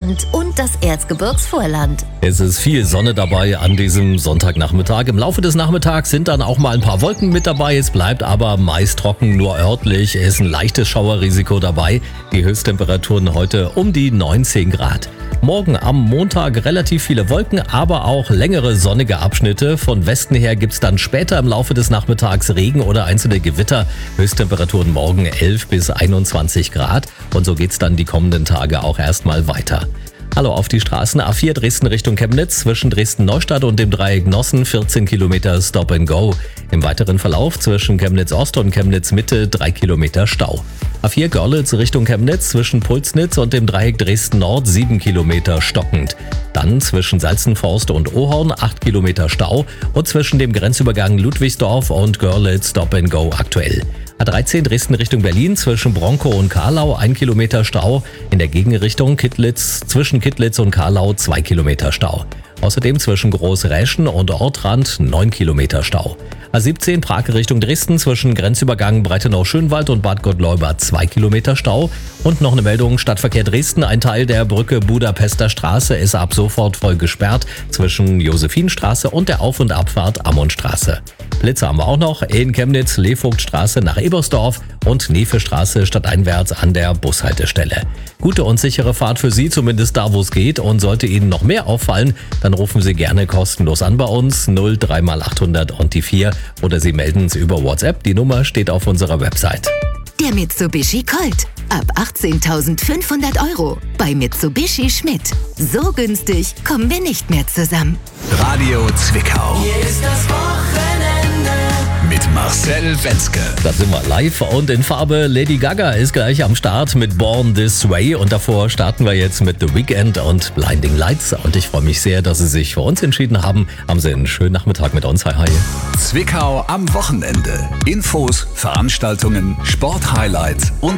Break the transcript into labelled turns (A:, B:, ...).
A: Sauerland und das Erzgebirgsvorland.
B: Es ist viel Sonne dabei an diesem Sonntagnachmittag. Im Laufe des Nachmittags sind dann auch mal ein paar Wolken mit dabei. Es bleibt aber meist trocken, nur örtlich ist ein leichtes Schauerrisiko dabei. Die Höchsttemperaturen heute um die 19 Grad. Morgen am Montag relativ viele Wolken, aber auch längere sonnige Abschnitte. Von Westen her gibt's dann später im Laufe des Nachmittags Regen oder einzelne Gewitter. Höchsttemperaturen morgen 11 bis 21 Grad. Und so geht's dann die kommenden Tage auch erstmal weiter. Hallo auf die Straßen. A4 Dresden Richtung Chemnitz, zwischen Dresden-Neustadt und dem Dreieck Nossen 14 Kilometer Stop and Go. Im weiteren Verlauf zwischen Chemnitz Ost und Chemnitz Mitte 3 Kilometer Stau. A4 Görlitz Richtung Chemnitz, zwischen Pulsnitz und dem Dreieck Dresden Nord 7 Kilometer stockend. Dann zwischen Salzenforst und Ohorn 8 Kilometer Stau und zwischen dem Grenzübergang Ludwigsdorf und Görlitz Stop and Go aktuell. A13 Dresden Richtung Berlin, zwischen Bronkow und Karlau 1 Kilometer Stau. In der Gegenrichtung Kittlitz, zwischen Kittlitz und Karlau 2 Kilometer Stau. Außerdem zwischen Großräschen und Ortrand 9 Kilometer Stau. A17 Prag Richtung Dresden, zwischen Grenzübergang Breitenau-Schönwald und Bad Gottleuba 2 Kilometer Stau. Und noch eine Meldung, Stadtverkehr Dresden, ein Teil der Brücke Budapester Straße ist ab sofort voll gesperrt zwischen Josephinstraße und der Auf- und Abfahrt Ammonstraße. Blitze haben wir auch noch in Chemnitz, Levogtstraße nach Ebersdorf und Nefestraße stadteinwärts an der Bushaltestelle. Gute und sichere Fahrt für Sie, zumindest da, wo es geht. Und sollte Ihnen noch mehr auffallen, dann rufen Sie gerne kostenlos an bei uns 03 mal 800 und die 4 oder Sie melden es über WhatsApp. Die Nummer steht auf unserer Website.
A: Der Mitsubishi Colt. Ab 18.500 € bei Mitsubishi Schmidt. So günstig kommen wir nicht mehr zusammen.
C: Radio Zwickau.
D: Hier ist das Wochenende.
C: Mit Marcel Wenzke.
B: Da sind wir live und in Farbe. Lady Gaga ist gleich am Start mit Born This Way. Und davor starten wir jetzt mit The Weeknd und Blinding Lights. Und ich freue mich sehr, dass Sie sich für uns entschieden haben. Haben Sie einen schönen Nachmittag mit uns. Hi, hi.
C: Zwickau am Wochenende. Infos, Veranstaltungen, Sporthighlights und